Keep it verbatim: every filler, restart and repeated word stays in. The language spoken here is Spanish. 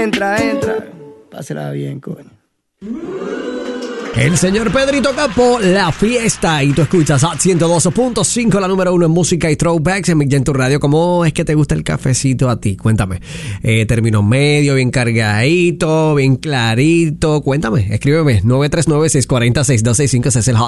entra, entra. Pásela bien, coño. El señor Pedrito Capó, La Fiesta. Y tú escuchas a ciento dos punto cinco, la número uno en música y throwbacks en Millen Tu Radio. ¿Cómo es que te gusta el cafecito a ti? Cuéntame. Eh, término medio, bien cargadito, bien clarito. Cuéntame, escríbeme. nueve tres nueve, seis cuatro cero, seis dos seis cinco. Ese es el